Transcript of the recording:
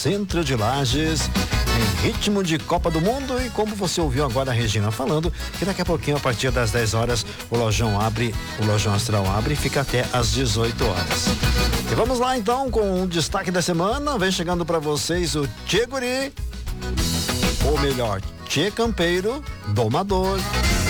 centro de Lages, em ritmo de Copa do Mundo. E como você ouviu agora a Regina falando, que daqui a pouquinho, a partir das 10 horas, o Lojão Astral abre e fica até às 18 horas. E vamos lá então com o destaque da semana. Vem chegando para vocês o Tchê Guri, ou melhor, Tchê Campeiro, domador.